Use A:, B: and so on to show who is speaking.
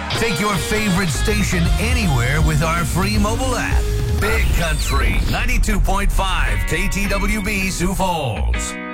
A: Take your favorite station anywhere with our free mobile app. Big Country 92.5 KTWB Sioux Falls.